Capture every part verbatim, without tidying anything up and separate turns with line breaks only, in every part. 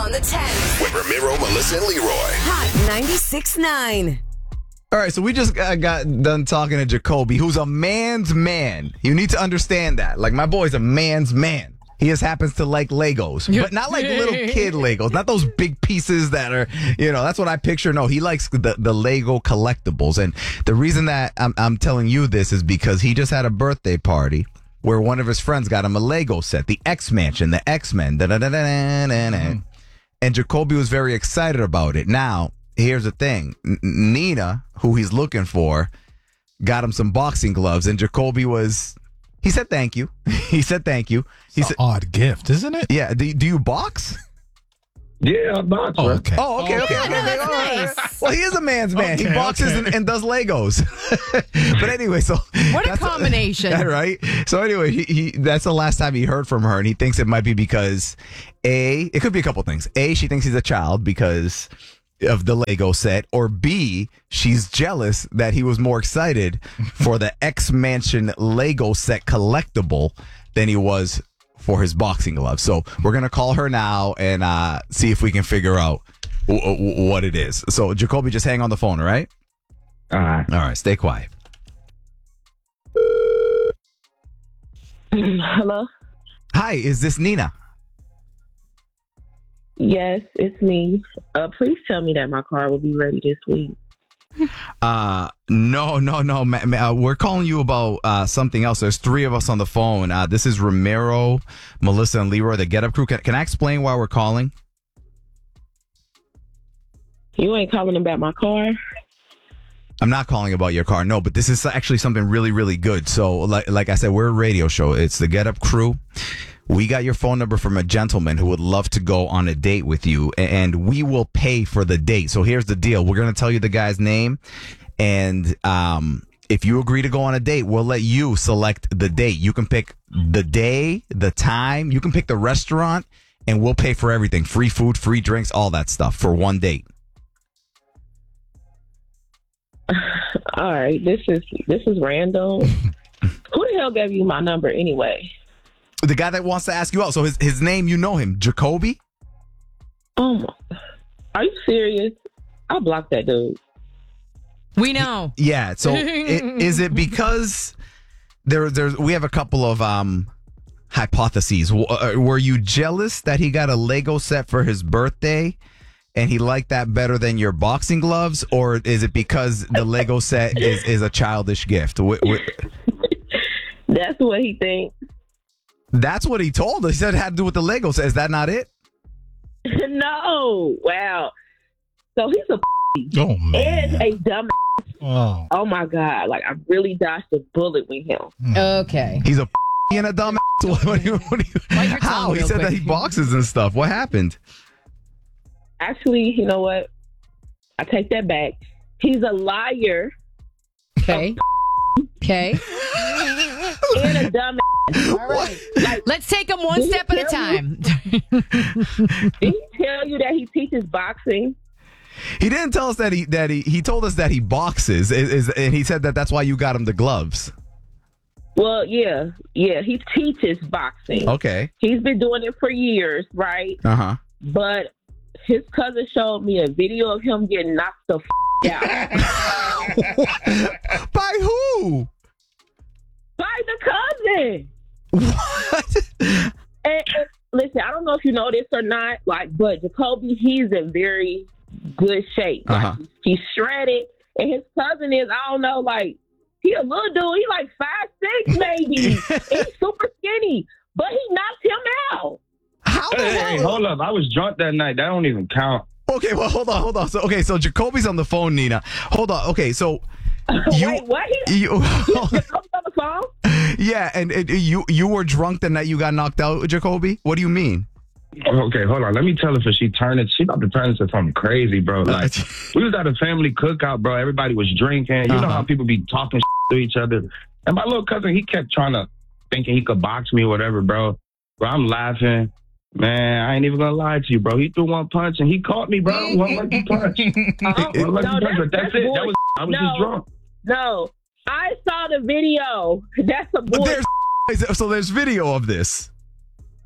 on the ten
with Ramiro, Melissa, and Leroy.
Hot ninety-six point nine.
All right, so we just uh, got done talking to Jacoby, who's a man's man. You need to understand that. Like, my boy's a man's man. He just happens to like Legos, but not like little kid Legos, not those big pieces that are, you know, that's what I picture. No, he likes the, the Lego collectibles. And the reason that I'm, I'm telling you this is because he just had a birthday party where one of his friends got him a Lego set, the X-Mansion, the X-Men, da-da-da-da-da-da. And Jacoby was very excited about it. Now, here's the thing. N- Nina, who he's looking for, got him some boxing gloves, and Jacoby was... He said thank you. He said thank you. He
it's
said,
an odd gift, isn't it?
Yeah. Do, do you box?
Yeah, I box.
Oh,
bro.
okay.
Oh, okay,
Oh,
okay,
Yeah,
okay.
no,
okay.
that's
All right.
nice.
Well, he is a man's man. he
Okay,
boxes
okay.
and, and does Legos. But anyway, so
What a
that's-
combination.
Yeah, right? So anyway, he, he that's the last time he heard from her, and he thinks it might be because A, it could be a couple things. A, she thinks he's a child because of the Lego set, or B, she's jealous that he was more excited for the X-Mansion Lego set collectible than he was for his boxing gloves. So we're going to call her now and uh, see if we can figure out w- w- what it is. So Jacoby, just hang on the phone, all right?
All right.
All right, stay quiet.
Hello?
Hi, is this Nina?
Yes, it's me. Uh, please tell me that my car will be ready this week.
Uh, no, no, no. Ma- ma- uh, we're calling you about uh, something else. There's three of us on the phone. Uh, this is Ramiro, Melissa, and Leroy, the Get Up Crew. Can, can I explain why we're calling?
You ain't calling about my car?
I'm not calling about your car. No, but this is actually something really, really good. So, like, like I said, we're a radio show. It's the Get Up Crew. We got your phone number from a gentleman who would love to go on a date with you, and we will pay for the date. So here's the deal. We're going to tell you the guy's name, and um, if you agree to go on a date, we'll let you select the date. You can pick the day, the time. You can pick the restaurant, and we'll pay for everything. Free food, free drinks, all that stuff for one date.
All right, this is this is random. Who the hell gave you my number anyway?
The guy that wants to ask you out. So his, his name, you know him, Jacoby?
Oh my, are you serious? I blocked that dude.
We know.
Yeah. So i- is it because there, there's we have a couple of um hypotheses. W- uh, Were you jealous that he got a Lego set for his birthday and he liked that better than your boxing gloves? Or is it because the Lego set is, is a childish gift? Wh- wh-
That's what he thinks.
That's what he told us. He said it had to do with the Lego set. Is that not it?
No, wow. So he's a
Oh,
and
man.
a dumb.
Oh.
Oh my god! Like I really dodged a bullet with him.
Okay.
He's a and a dumb. What, what do you, what do you,
Bite your tongue
how? He
real
said that
quick.
he boxes and stuff. What happened?
Actually, you know what? I take that back. He's a liar
Okay. Okay.
and a dumb.
All right. Let's take them one
Did he
step at a
tell you?
time.
Did he tell you that he teaches boxing?
He didn't tell us that he that he he told us that he boxes, is, is, and he said that that's why you got him the gloves.
Well, yeah, yeah. He teaches boxing.
Okay.
He's been doing it for years, right?
Uh huh.
But his cousin showed me a video of him getting knocked the f- out
By who?
by the cousin.
What?
And, and listen, I don't know if you know this or not, like, but Jacoby, he's in very good shape. Like,
Uh-huh.
he's shredded, and his cousin is, I don't know, like, he a little dude. He like five six maybe. And he's super skinny, but he knocked him out.
How the
Hey, hey,
hell?
hold up. I was drunk that night. That don't even count.
Okay, well, hold on, hold on. So, okay, so Jacoby's on the phone, Nina. Hold on. Okay, so you,
Wait, what? He,
you,
Jacoby's on the phone?
yeah, and, and you you were drunk the night you got knocked out, Jacoby. What do you mean?
Okay, hold on. Let me tell her for she turned it. She about to turn into something crazy, bro. Like, we was at a family cookout, bro. Everybody was drinking. You
Uh-huh.
know how people be talking to each other. And my little cousin, he kept trying to thinking he could box me or whatever, bro. Bro, I'm laughing. Man, I ain't even gonna lie to you, bro. He threw one punch and he caught me, bro. One lucky punch.
Uh-huh.
One lucky
No,
punch, but that's,
that's
it.
bull-
That was I was
no.
just drunk.
No, I saw the video. That's a
But
boy.
there's so there's video of this.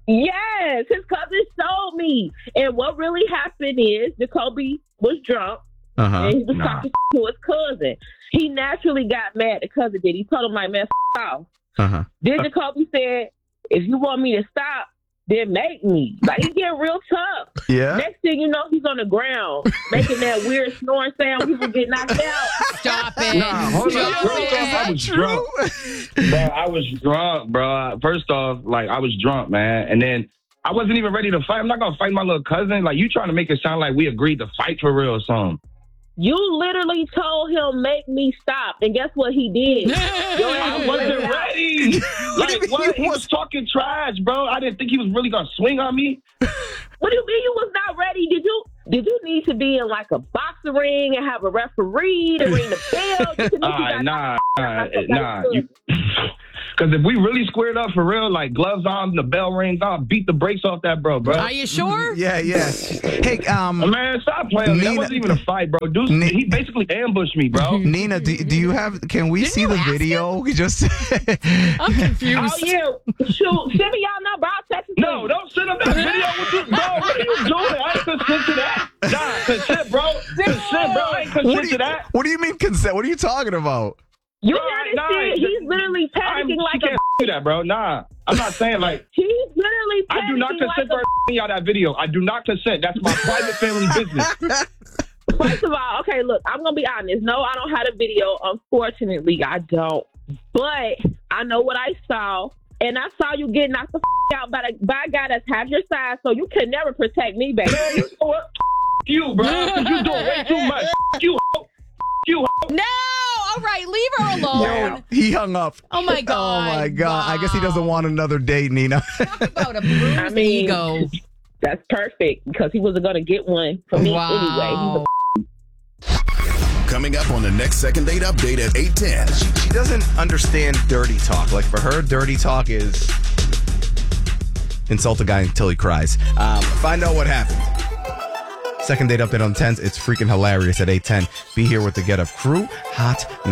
Yes, his cousin showed me. And what really happened is Jacoby was drunk
Uh-huh.
and he was
Nah.
talking to his cousin. He naturally got mad. The cousin did. He told him like, man, f- off.
Uh-huh.
Then Jacoby said, if you want me to stop, then make me. Like, he getting real tough.
Yeah.
Next thing you know, he's on the ground making that weird snoring sound. People get knocked out.
Stop it.
Nah, hold on.
Stop
Real
it.
talk, I was drunk. Bro, I was drunk, bro. First off, like, I was drunk, man. And then I wasn't even ready to fight. I'm not going to fight my little cousin. Like, you trying to make it sound like we agreed to fight for real or something.
You literally told him, make me stop. And guess what he did? Your ass
I wasn't ready.
What do you
Like,
mean
what?
you
He
was-
was talking trash, bro. I didn't think he was really going to swing on me.
What do you mean you was not ready? Did you did you need to be in like a boxing ring and have a referee to ring the bell? You think
All
you
right,
got-
nah, nah,
Okay,
nah.
good.
Because if we really squared up for real, like gloves on, the bell rings on, beat the brakes off that bro, bro.
Are you sure?
Yeah, yeah. Hey, um,
Man, stop playing. That
Nina-
wasn't even a fight, bro. Dude,
Ni-
he basically ambushed me, bro.
Nina, do, do you have? Can we
Didn't
see
you
the
ask
video? We just.
I'm confused.
Oh yeah, shoot! Send me y'all number. I'll text it to
No,
you.
don't send him that video with you, bro. What are you doing? I ain't consent to that. Nah, consent, bro. Consent, bro. I ain't
What
consent
do,
to
you,
that.
what do you mean consent? What are you talking about?
You
Bro,
hear this
nah,
shit?
nah,
He's literally
I'm,
panicking like
she
a.
can't do that, bro. Nah, I'm not saying like.
He's literally panicking
I do not consent
like
for
a.
her y'all that video. I do not consent. That's my private family business.
First of all, okay, look, I'm gonna be honest. No, I don't have a video. Unfortunately, I don't. But I know what I saw, and I saw you get knocked the f- out by, a, by a guy that's half your size. So you can never protect me, baby.
Man, you know what? F- you, bro. Because you doing way too much. F- you, ho. F- you, ho.
No! All right, leave her alone.
He hung up.
Oh, my
Oh
God.
my God! I guess he doesn't
Wow.
want another date, Nina.
Talk about a bruised
I mean,
ego.
That's perfect because he wasn't gonna get one from me
Wow.
anyway. He's a
Coming up on the next Second Date Update at eight ten.
She doesn't understand dirty talk. Like for her, dirty talk is insult a guy until he cries. Um, find out what happened. Second Date Update on tens. It's freaking hilarious at eight ten. Be here with the Get Up crew. Hot